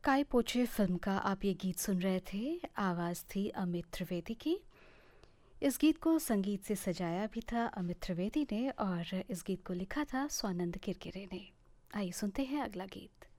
काय पोचे फिल्म का आप ये गीत सुन रहे थे। आवाज़ थी अमित त्रिवेदी की। इस गीत को संगीत से सजाया भी था अमित त्रिवेदी ने और इस गीत को लिखा था स्वानंद किरकिरे ने। आइए सुनते हैं अगला गीत।